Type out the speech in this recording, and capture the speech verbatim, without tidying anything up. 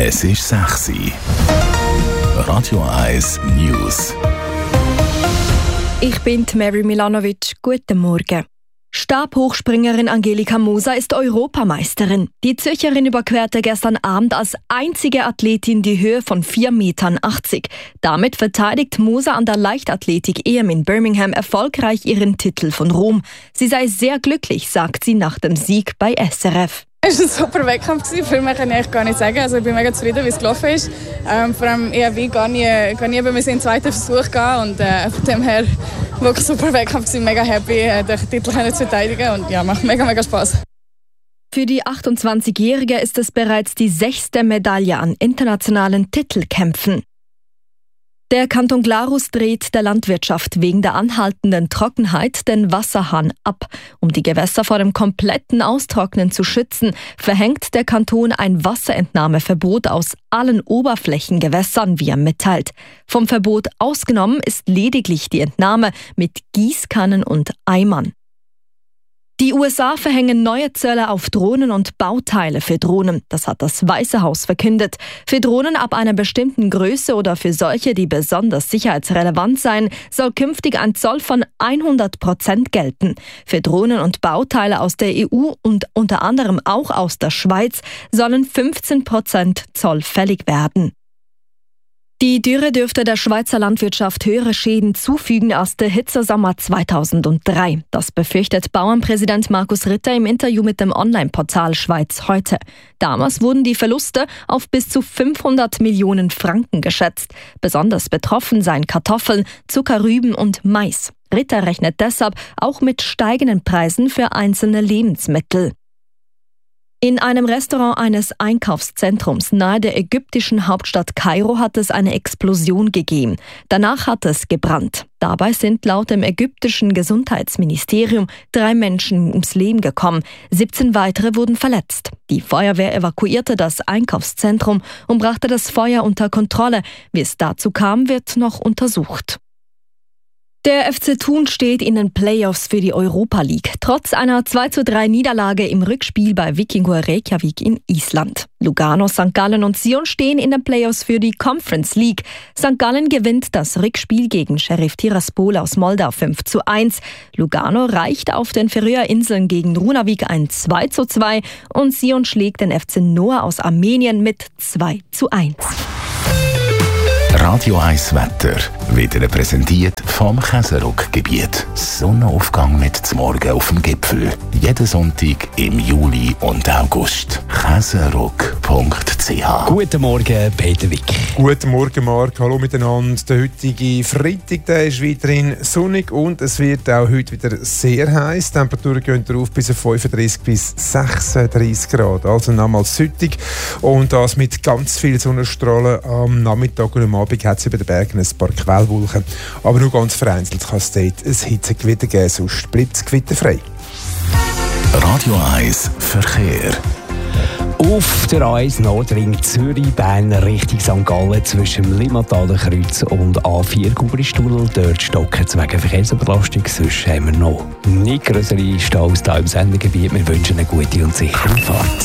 Es ist sechs Uhr. Radio eins News. Ich bin Mary Milanovic. Guten Morgen. Stabhochspringerin Angelika Moser ist Europameisterin. Die Zürcherin überquerte gestern Abend als einzige Athletin die Höhe von vier Komma achtzig Meter. Damit verteidigt Moser an der Leichtathletik-E M in Birmingham erfolgreich ihren Titel von Rom. Sie sei sehr glücklich, sagt sie nach dem Sieg bei S R F. Es war ein super Wettkampf. Viel mehr kann ich eigentlich gar nicht sagen. Also ich bin mega zufrieden, wie es gelaufen ist. Ähm, vor allem eher wie gar nie, gar nie, wenn wir in den zweiten Versuch gehen. Und äh, von dem her wirklich super Wettkampf. Ich bin mega happy, äh, den Titel zu verteidigen. Und ja, macht mega, mega Spass. Für die achtundzwanzigjährige ist es bereits die sechste Medaille an internationalen Titelkämpfen. Der Kanton Glarus dreht der Landwirtschaft wegen der anhaltenden Trockenheit den Wasserhahn ab. Um die Gewässer vor dem kompletten Austrocknen zu schützen, verhängt der Kanton ein Wasserentnahmeverbot aus allen Oberflächengewässern, wie er mitteilt. Vom Verbot ausgenommen ist lediglich die Entnahme mit Gießkannen und Eimern. Die U S A verhängen neue Zölle auf Drohnen und Bauteile für Drohnen. Das hat das Weiße Haus verkündet. Für Drohnen ab einer bestimmten Größe oder für solche, die besonders sicherheitsrelevant seien, soll künftig ein Zoll von hundert Prozent gelten. Für Drohnen und Bauteile aus der E U und unter anderem auch aus der Schweiz sollen fünfzehn Prozent Zoll fällig werden. Die Dürre dürfte der Schweizer Landwirtschaft höhere Schäden zufügen als der Hitzesommer zweitausenddrei. Das befürchtet Bauernpräsident Markus Ritter im Interview mit dem Online-Portal Schweiz heute. Damals wurden die Verluste auf bis zu fünfhundert Millionen Franken geschätzt. Besonders betroffen seien Kartoffeln, Zuckerrüben und Mais. Ritter rechnet deshalb auch mit steigenden Preisen für einzelne Lebensmittel. In einem Restaurant eines Einkaufszentrums nahe der ägyptischen Hauptstadt Kairo hat es eine Explosion gegeben. Danach hat es gebrannt. Dabei sind laut dem ägyptischen Gesundheitsministerium drei Menschen ums Leben gekommen. siebzehn weitere wurden verletzt. Die Feuerwehr evakuierte das Einkaufszentrum und brachte das Feuer unter Kontrolle. Wie es dazu kam, wird noch untersucht. Der F C Thun steht in den Playoffs für die Europa League, trotz einer zwei zu drei Niederlage im Rückspiel bei Víkingur Reykjavik in Island. Lugano, Sankt Gallen und Sion stehen in den Playoffs für die Conference League. Sankt Gallen gewinnt das Rückspiel gegen Sheriff Tiraspol aus Moldau fünf zu eins. Lugano reicht auf den Färöerinseln gegen Runavík ein zwei zu zwei und Sion schlägt den F C Noah aus Armenien mit zwei zu eins. Radio eins Wetter wird präsentiert vom Käseruck-Gebiet. Sonnenaufgang mit zum Morgen auf dem Gipfel. Jeden Sonntag im Juli und August. käseruck punkt c h. Guten Morgen, Peter Wick. Guten Morgen, Marc. Hallo miteinander. Der heutige Freitag der ist weiterhin sonnig und es wird auch heute wieder sehr heiß. Die Temperaturen gehen darauf bis auf fünfunddreißig bis sechsunddreißig Grad. Also nochmals südlich. Und das mit ganz viel Sonnenstrahlen am Nachmittag und am Abend hat es über den Bergen ein paar Quellwolken. Aber nur ganz vereinzelt kann es dort ein Hitzegewitter geben, sonst bleibt es gewitterfrei. Radio eins Verkehr. Auf der A eins Nordring Zürich-Bern Richtung Sankt Gallen zwischen dem Limmataler Kreuz und A vier Gubristunnel. Dort stocken es wegen Verkehrsüberlastung. Sonst haben wir noch nicht größere Staus hier im Sendegebiet. Wir wünschen eine gute und sichere Fahrt.